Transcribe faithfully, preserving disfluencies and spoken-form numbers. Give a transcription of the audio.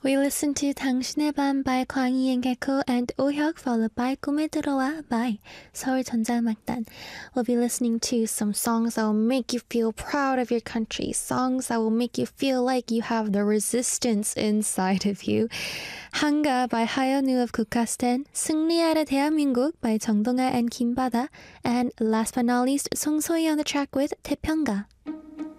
We listened to 당신의 밤 by 광희 and Gecko and 오혁 followed by 꿈에 들어와 by 서울전자음악단. We'll be listening to some songs that will make you feel proud of your country, songs that will make you feel like you have the resistance inside of you. 한가 by 하연우 of 국카스텐, 승리하라 대한민국 by 정동아 and 김바다, and last but not least, 송소희 on the track with 태평가.